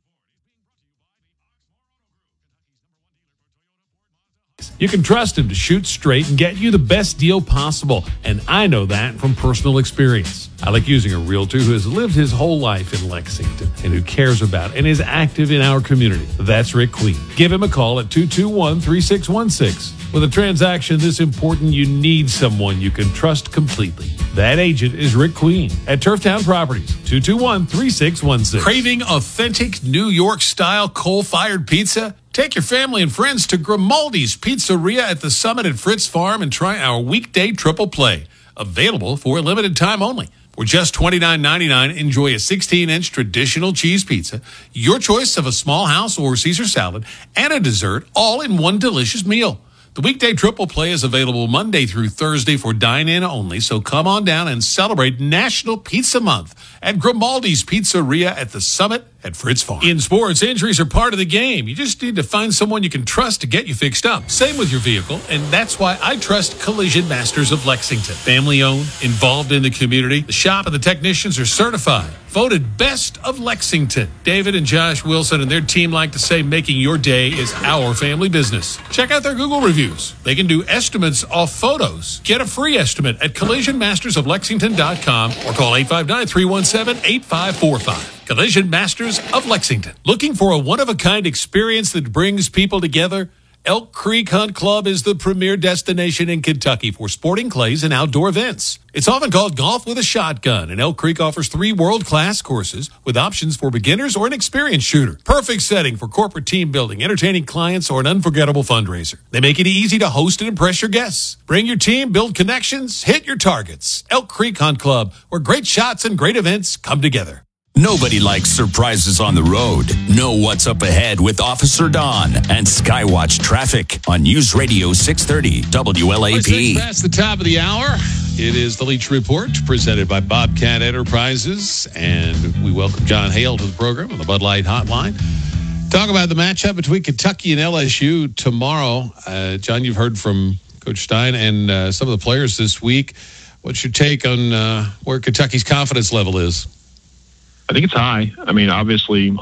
Speaker 31: You can trust him to shoot straight and get you the best deal possible. And I know that from personal experience. I like using a realtor who has lived his whole life in Lexington and who cares about and is active in our community. That's Rick Queen. Give him a call at two two one, three six one six. With a transaction this important, you need someone you can trust completely. That agent is Rick Queen at Turftown Properties, two two one, three six one six. Craving authentic New York-style coal-fired pizza? Take your family and friends to Grimaldi's Pizzeria at the Summit at Fritz Farm and try our weekday triple play. Available for a limited time only. For just twenty-nine ninety-nine, enjoy a sixteen-inch traditional cheese pizza, your choice of a small house or Caesar salad, and a dessert, all in one delicious meal. The weekday triple play is available Monday through Thursday for dine-in only, so come on down and celebrate National Pizza Month at Grimaldi's Pizzeria at the Summit at Fritz Farm. In sports, injuries are part of the game. You just need to find someone you can trust to get you fixed up. Same with your vehicle, and that's why I trust Collision Masters of Lexington. Family-owned, involved in the community, the shop and the technicians are certified. Voted Best of Lexington. David and Josh Wilson and their team like to say making your day is our family business. Check out their Google reviews. They can do estimates off photos. Get a free estimate at collision masters of lexington dot com or call eight five nine, three one seven, eight five four five. Collision Masters of Lexington. Looking for a one-of-a-kind experience that brings people together? Elk Creek Hunt Club is the premier destination in Kentucky for sporting clays and outdoor events. It's often called golf with a shotgun, and Elk Creek offers three world-class courses with options for beginners or an experienced shooter. Perfect setting for corporate team building, entertaining clients, or an unforgettable fundraiser. They make it easy to host and impress your guests. Bring your team, build connections, hit your targets. Elk Creek Hunt Club, where great shots and great events come together.
Speaker 10: Nobody likes surprises on the road. Know what's up ahead with Officer Don and Skywatch Traffic on News Radio six thirty W L A P.
Speaker 31: Past the top of the hour, it is the Leach Report presented by Bobcat Enterprises, and we welcome John Hale to the program on the Bud Light Hotline. Talk about the matchup between Kentucky and L S U tomorrow. Uh, John, you've heard from Coach Stein and uh, some of the players this week. What's your take on uh, where Kentucky's confidence level is?
Speaker 4: I think it's high. I mean, obviously,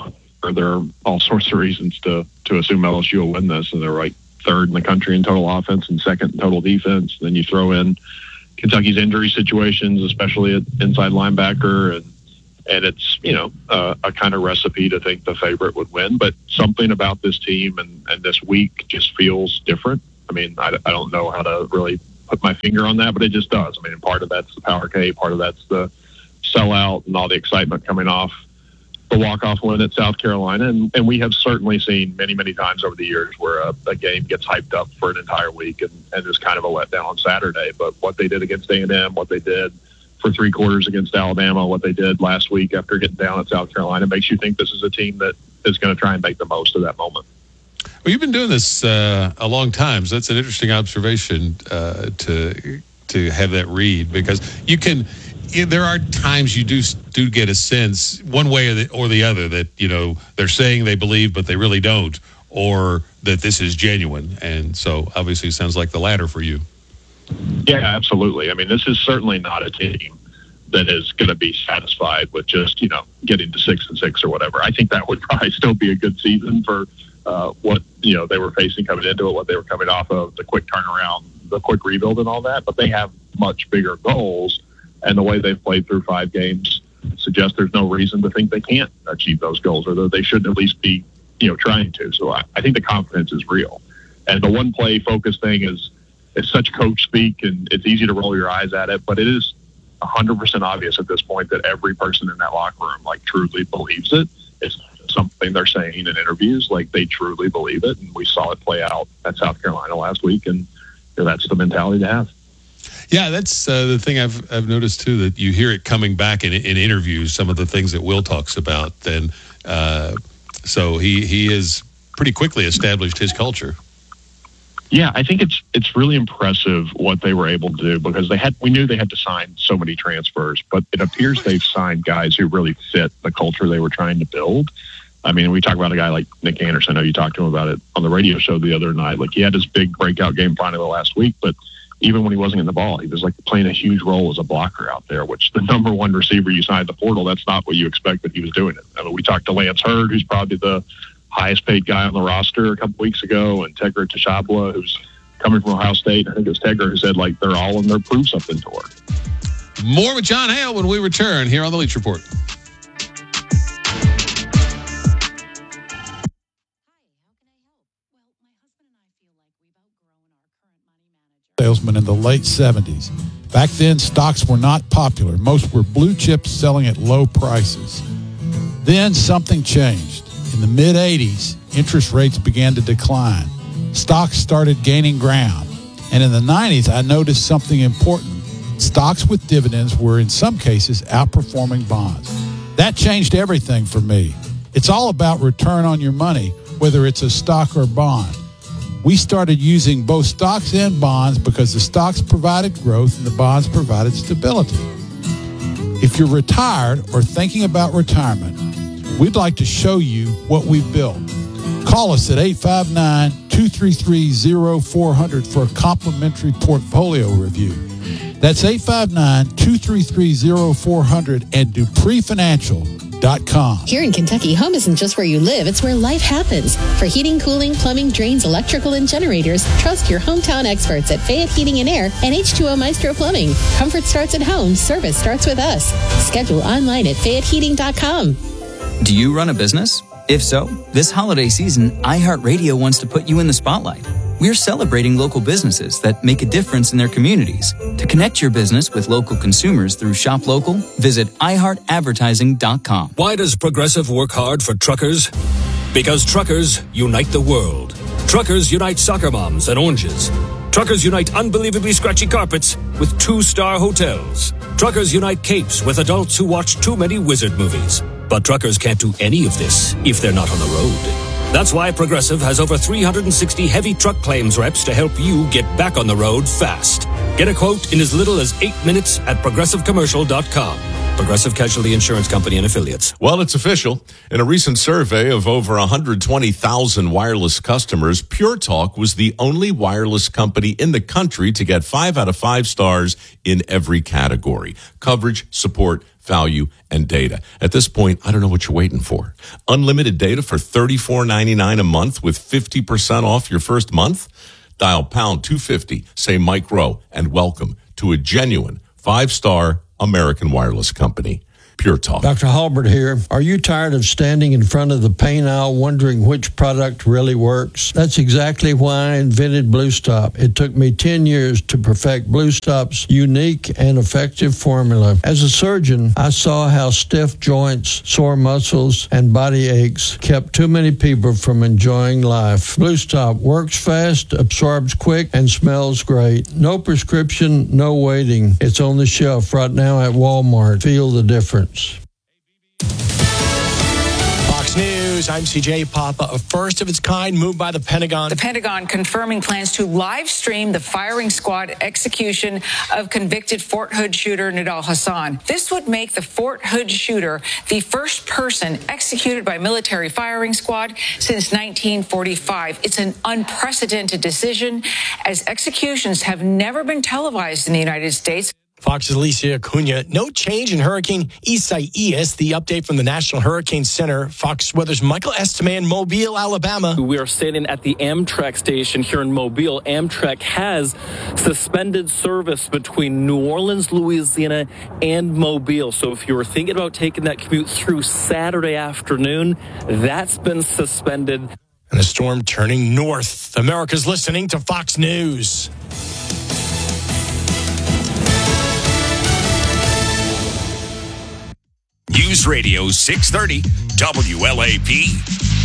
Speaker 4: there are all sorts of reasons to to assume L S U will win this, and they're like third in the country in total offense and second in total defense. Then you throw in Kentucky's injury situations, especially at inside linebacker, and and it's, you know, uh, a kind of recipe to think the favorite would win. But something about this team and, and this week just feels different. I mean, I, I don't know how to really put my finger on that, but it just does. I mean, part of that's the Power K, part of that's the sellout and all the excitement coming off the walk-off win at South Carolina. And, and we have certainly seen many, many times over the years where a, a game gets hyped up for an entire week and, and is kind of a letdown on Saturday. But what they did against A and M, what they did for three quarters against Alabama, what they did last week after getting down at South Carolina, makes you think this is a team that is going to try and make the most of that moment.
Speaker 31: Well, you've been doing this uh, a long time, so that's an interesting observation uh, to to have that read, because you can. There are times you do do get a sense one way or the, or the other that, you know, they're saying they believe but they really don't, or that this is genuine. And so obviously it sounds like the latter for you.
Speaker 4: Yeah, absolutely. I mean, this is certainly not a team that is going to be satisfied with just, you know, getting to six and six or whatever. I think that would probably still be a good season for uh, what, you know, they were facing coming into it, what they were coming off of, the quick turnaround, the quick rebuild and all that. But they have much bigger goals. And the way they've played through five games suggests there's no reason to think they can't achieve those goals, or that they shouldn't at least be, you know, trying to. So I, I think the confidence is real. And the one play focus thing is, is such coach speak, and it's easy to roll your eyes at it, but it is one hundred percent obvious at this point that every person in that locker room, like, truly believes it. It's something they're saying in interviews, like, they truly believe it. And we saw it play out at South Carolina last week, and you know, that's the mentality to have.
Speaker 31: Yeah, that's uh, the thing I've I've noticed too, that you hear it coming back in in interviews, some of the things that Will talks about. And uh, so he he has pretty quickly established his culture.
Speaker 4: Yeah, I think it's it's really impressive what they were able to do, because they had we knew they had to sign so many transfers, but it appears they've signed guys who really fit the culture they were trying to build. I mean, we talk about a guy like Nick Anderson. I know you talked to him about it on the radio show the other night. Like, he had his big breakout game finally last week, but even when he wasn't in the ball, he was like playing a huge role as a blocker out there, which the number one receiver you signed the portal, that's not what you expect, but he was doing it. I mean, we talked to Lance Hurd, who's probably the highest paid guy on the roster a couple weeks ago, and Tegra Tashabla, who's coming from Ohio State. I think it was Tegra who said, like, they're all in their prove something tour.
Speaker 31: More with John Hale when we return here on the Leach Report.
Speaker 11: Salesman in the late seventies. Back then, stocks were not popular. Most were blue chips selling at low prices. Then something changed. In the mid-eighties, interest rates began to decline. Stocks started gaining ground. And in the nineties, I noticed something important. Stocks with dividends were, in some cases, outperforming bonds. That changed everything for me. It's all about return on your money, whether it's a stock or bond. We started using both stocks and bonds because the stocks provided growth and the bonds provided stability. If you're retired or thinking about retirement, we'd like to show you what we've built. Call us at eight five nine, two three three, zero four zero zero for a complimentary portfolio review. That's eight five nine, two three three, zero four zero zero and Dupree Financial dot com.
Speaker 12: Here in Kentucky, home isn't just where you live, it's where life happens. For heating, cooling, plumbing, drains, electrical, and generators, trust your hometown experts at Fayette Heating and Air and H two O Maestro Plumbing. Comfort starts at home. Service starts with us. Schedule online at Fayette Heating dot com.
Speaker 15: Do you run a business? If so, this holiday season, iHeartRadio wants to put you in the spotlight. We're celebrating local businesses that make a difference in their communities. To connect your business with local consumers through Shop Local, visit i heart advertising dot com.
Speaker 18: Why does Progressive work hard for truckers? Because truckers unite the world. Truckers unite soccer moms and oranges. Truckers unite unbelievably scratchy carpets with two-star hotels. Truckers unite capes with adults who watch too many wizard movies. But truckers can't do any of this if they're not on the road. That's why Progressive has over three hundred sixty heavy truck claims reps to help you get back on the road fast. Get a quote in as little as eight minutes at progressive commercial dot com. Progressive Casualty Insurance Company and Affiliates.
Speaker 19: Well, it's official. In a recent survey of over one hundred twenty thousand wireless customers, Pure Talk was the only wireless company in the country to get five out of five stars in every category: coverage, support, value, and data. At this point, I don't know what you're waiting for. Unlimited data for thirty-four ninety-nine a month with fifty percent off your first month? Dial pound two fifty, say Mike Rowe, and welcome to a genuine five-star American wireless company. Pure Talk.
Speaker 3: Doctor Halbert here. Are you tired of standing in front of the pain aisle wondering which product really works? That's exactly why I invented Blue Stop. It took me ten years to perfect Blue Stop's unique and effective formula. As a surgeon, I saw how stiff joints, sore muscles, and body aches kept too many people from enjoying life. Blue Stop works fast, absorbs quick, and smells great. No prescription, no waiting. It's on the shelf right now at Walmart. Feel the difference.
Speaker 6: Fox News, I'm C J Papa. A first of its kind move by the Pentagon.
Speaker 14: The Pentagon confirming plans to live stream the firing squad execution of convicted Fort Hood shooter Nidal Hasan. This would make the Fort Hood shooter the first person executed by military firing squad since nineteen forty-five. It's an unprecedented decision, as executions have never been televised in the United States.
Speaker 6: Fox's Alicia Acuna. No change in Hurricane Isaias. The update from the National Hurricane Center. Fox Weather's Michael Estime in Mobile, Alabama.
Speaker 20: We are standing at the Amtrak station here in Mobile. Amtrak has suspended service between New Orleans, Louisiana, and Mobile. So if you were thinking about taking that commute through Saturday afternoon, that's been suspended.
Speaker 6: And a storm turning north. America's listening to Fox News.
Speaker 10: News Radio six thirty W L A P.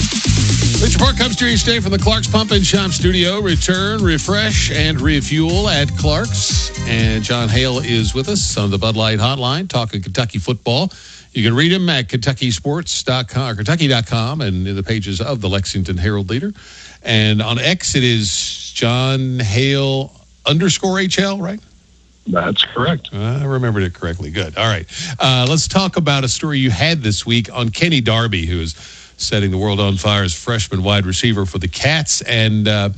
Speaker 31: This report comes to you each day from the Clark's Pump and Shop Studio. Return, refresh, and refuel at Clark's. And John Hale is with us on the Bud Light Hotline, talking Kentucky football. You can read him at Kentucky Sports dot com or Kentucky dot com and in the pages of the Lexington Herald Leader. And on X, it is John Hale underscore H L, right?
Speaker 4: That's correct.
Speaker 31: I remembered it correctly. Good. All right. Uh, let's talk about a story you had this week on Kenny Darby, who is setting the world on fire as freshman wide receiver for the Cats. And uh,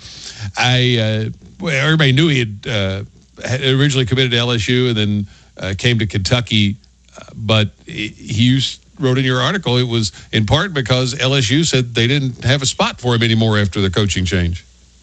Speaker 31: I, uh, well, everybody knew he had, uh, had originally committed to L S U and then uh, came to Kentucky. Uh, but he used, wrote in your article, it was in part because L S U said they didn't have a spot for him anymore after the coaching change.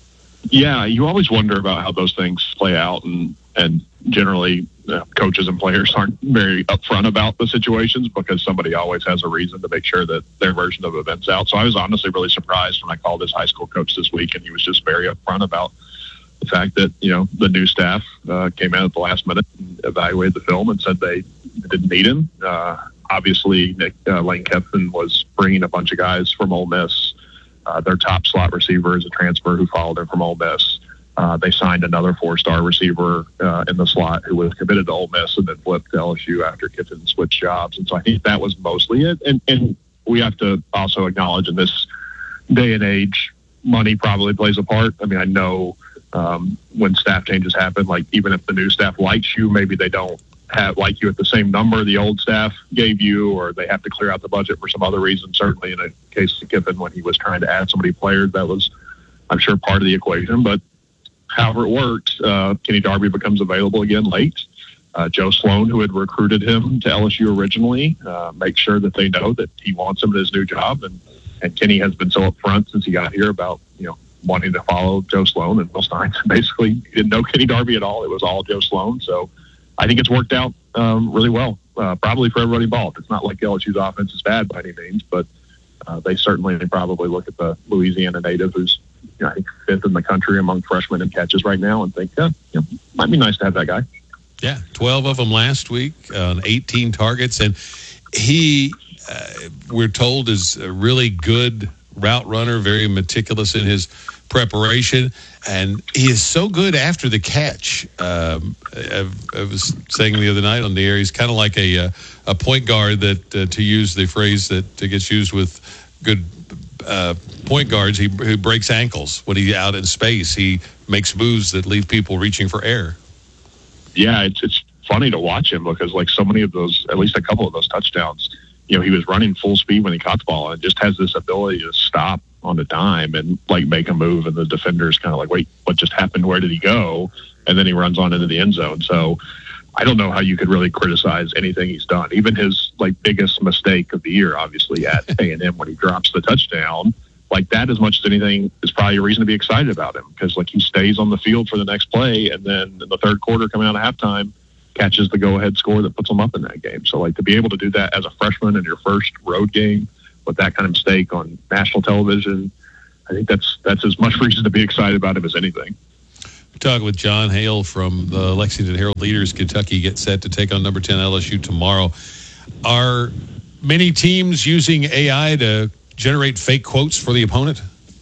Speaker 4: Yeah, you always wonder about how those things play out, and and generally uh, coaches and players aren't very upfront about the situations because somebody always has a reason to make sure that their version of events out. So I was honestly really surprised when I called his high school coach this week, and he was just very upfront about the fact that, you know, the new staff uh, came out at the last minute and evaluated the film and said they didn't need him. Uh, obviously, Nick uh, Lane Kiffin was bringing a bunch of guys from Ole Miss. Uh, their top slot receiver is a transfer who followed him from Ole Miss. Uh, they signed another four-star receiver uh, in the slot who was committed to Ole Miss and then flipped to L S U after Kiffin switched jobs. And so I think that was mostly it. And, and we have to also acknowledge in this day and age, money probably plays a part. I mean, I know um, when staff changes happen, like even if the new staff likes you, maybe they don't have like you at the same number the old staff gave you, or they have to clear out the budget for some other reason. Certainly in a case of Kiffin, when he was trying to add so many players, that was, I'm sure, part of the equation. But however it worked, uh, Kenny Darby becomes available again late. Uh, Joe Sloan, who had recruited him to L S U originally, uh, makes sure that they know that he wants him in his new job. And, and Kenny has been so upfront since he got here about, you know, wanting to follow Joe Sloan. And Will Stein basically didn't know Kenny Darby at all. It was all Joe Sloan. So I think it's worked out um, really well, uh, probably for everybody involved. It's not like L S U's offense is bad by any means, but uh, they certainly probably look at the Louisiana native who's, you know, I think fifth in the country among freshmen in catches right now and think, yeah, you know, might be nice to have that guy.
Speaker 31: Yeah, twelve of them last week on eighteen targets. And he, uh, we're told, is a really good route runner, very meticulous in his preparation. And he is so good after the catch. Um, I, I was saying the other night on the air, he's kind of like a a point guard that, uh, to use the phrase that gets used with good uh, point guards, he, he breaks ankles when he's out in space. He makes moves that leave people reaching for air.
Speaker 4: Yeah, it's it's funny to watch him because like so many of those, at least a couple of those touchdowns, you know, he was running full speed when he caught the ball and just has this ability to stop on a dime and like make a move, and the defender's kind of like, wait, what just happened? Where did he go? And then he runs on into the end zone. So I don't know how you could really criticize anything he's done. Even his like biggest mistake of the year, obviously at A and M when he drops the touchdown, like that as much as anything is probably a reason to be excited about him, because like he stays on the field for the next play, and then in the third quarter coming out of halftime catches the go-ahead score that puts them up in that game. So like to be able to do that as a freshman in your first road game with that kind of mistake on national television, I think that's that's as much reason to be excited about him as anything.
Speaker 31: We're talking with John Hale from the Lexington Herald Leaders. Kentucky gets set to take on number ten L S U tomorrow. Are many teams using A I to generate fake quotes for the opponent?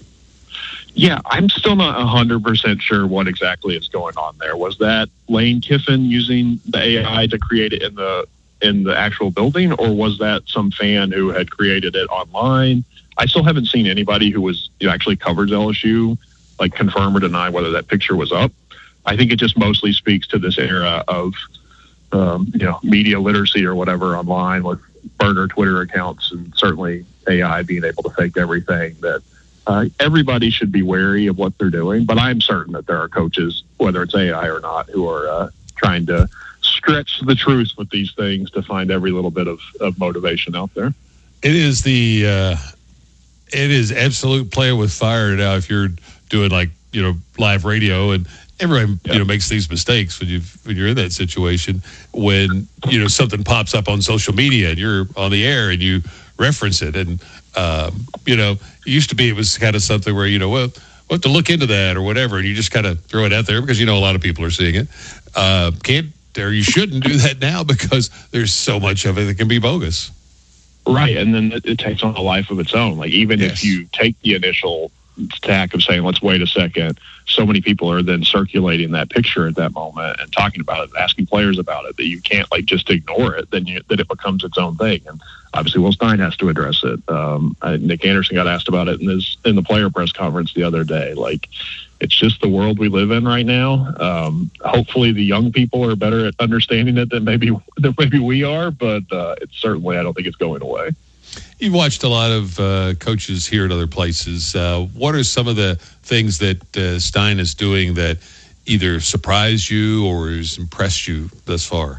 Speaker 4: Yeah, I'm still not one hundred percent sure what exactly is going on there. Was that Lane Kiffin using the A I to create it in the in the actual building, or was that some fan who had created it online? I still haven't seen anybody who was who actually covers L S U like confirm or deny whether that picture was up. I think it just mostly speaks to this era of um, you know media literacy or whatever online with burner Twitter accounts, and certainly A I being able to fake everything. That uh, everybody should be wary of what they're doing. But I'm certain that there are coaches, whether it's A I or not, who are uh, trying to stretch the truth with these things to find every little bit of, of motivation out there.
Speaker 31: It is the uh, it is absolute play with fire now. If you're doing like you know live radio, and everyone yeah. you know makes these mistakes when you when you're in that situation, when you know something pops up on social media and you're on the air and you reference it, and um, you know it used to be it was kind of something where you know well we'll have to look into that or whatever, and you just kind of throw it out there because you know a lot of people are seeing it. Uh, can't or you shouldn't do that now because there's so much of it that can be bogus.
Speaker 4: Right, and then it, it takes on a life of its own. Like even yes. if you take the initial tack of saying, let's wait a second, so many people are then circulating that picture at that moment and talking about it, asking players about it, that you can't like just ignore it, then you, that it becomes its own thing. And obviously Will Stein has to address it. Um, I, Nick Anderson got asked about it in his in the player press conference the other day. Like it's just the world we live in right now. Um, hopefully the young people are better at understanding it than maybe than maybe we are, but uh, it's certainly I don't think it's going away.
Speaker 31: You've watched a lot of uh, coaches here at other places. Uh, what are some of the things that uh, Stein is doing that either surprised you or has impressed you thus far?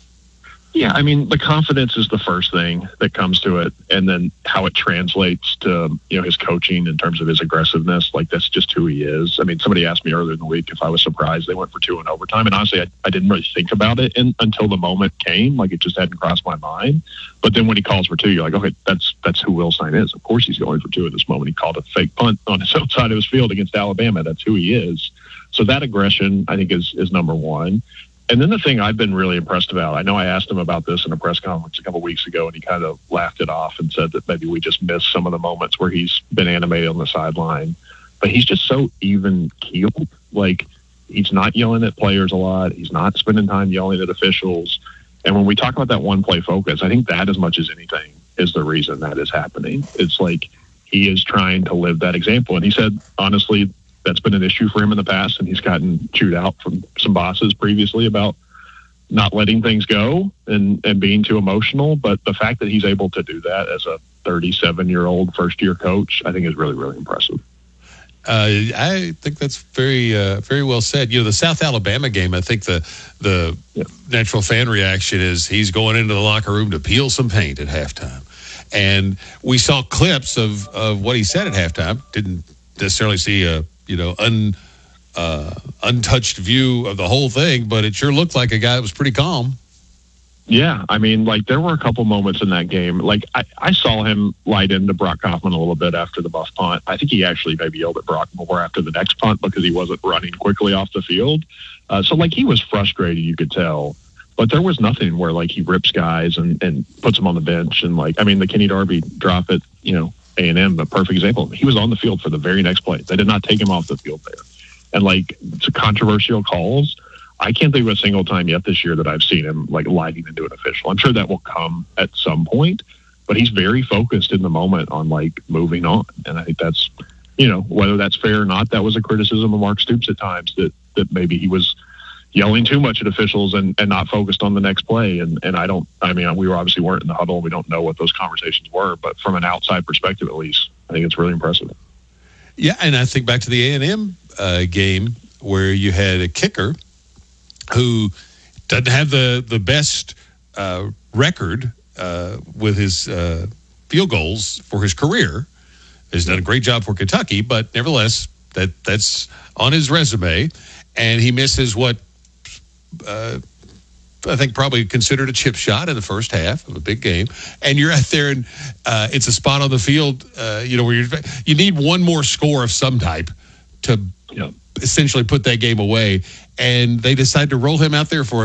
Speaker 4: Yeah, I mean, the confidence is the first thing that comes to it, and then how it translates to, you know, his coaching in terms of his aggressiveness. Like, that's just who he is. I mean, somebody asked me earlier in the week if I was surprised they went for two in overtime, and honestly, I, I didn't really think about it in, until the moment came. Like, it just hadn't crossed my mind. But then when he calls for two, you're like, okay, that's that's who Will Stein is. Of course he's going for two at this moment. He called a fake punt on his own side of his field against Alabama. That's who he is. So that aggression, I think, is is number one. And then the thing I've been really impressed about, I know I asked him about this in a press conference a couple of weeks ago, and he kind of laughed it off and said that maybe we just missed some of the moments where he's been animated on the sideline. But he's just so even-keeled. Like, he's not yelling at players a lot. He's not spending time yelling at officials. And when we talk about that one-play focus, I think that as much as anything is the reason that is happening. It's like he is trying to live that example. And he said, honestly, that's been an issue for him in the past, and he's gotten chewed out from some bosses previously about not letting things go and, and being too emotional. But the fact that he's able to do that as a thirty-seven-year-old first-year coach, I think is really, really impressive.
Speaker 31: Uh, I think that's very, uh, very well said. You know, the South Alabama game, I think the the yeah. natural fan reaction is he's going into the locker room to peel some paint at halftime. And we saw clips of, of what he said at halftime. Didn't necessarily see a you know, un, uh, untouched view of the whole thing, but it sure looked like a guy that was pretty calm.
Speaker 4: Yeah, I mean, like, there were a couple moments in that game. Like, I, I saw him light into Brock Kaufman a little bit after the buff punt. I think he actually maybe yelled at Brock more after the next punt because he wasn't running quickly off the field. Uh, so, like, he was frustrated, you could tell. But there was nothing where, like, he rips guys and, and puts them on the bench. And, like, I mean, the Kenny Darby drop it, you know, A and M, a perfect example. He was on the field for the very next play. They did not take him off the field there. And, like, it's controversial calls. I can't think of a single time yet this year that I've seen him, like, lighting into an official. I'm sure that will come at some point, but he's very focused in the moment on, like, moving on. And I think that's, you know, whether that's fair or not, that was a criticism of Mark Stoops at times, that, that maybe he was yelling too much at officials and, and not focused on the next play. And, and I don't, I mean, we were obviously weren't in the huddle. We don't know what those conversations were, but from an outside perspective, at least, I think it's really impressive.
Speaker 31: Yeah. And I think back to the A and M uh, game where you had a kicker who doesn't have the the best uh, record uh, with his uh, field goals for his career. He's done a great job for Kentucky, but nevertheless, that that's on his resume. And he misses what uh, I think probably considered a chip shot in the first half of a big game. And you're out there, and uh, it's a spot on the field, uh, you know, where you're, you need one more score of some type to
Speaker 4: yeah.
Speaker 31: essentially put that game away. And they decide to roll him out there for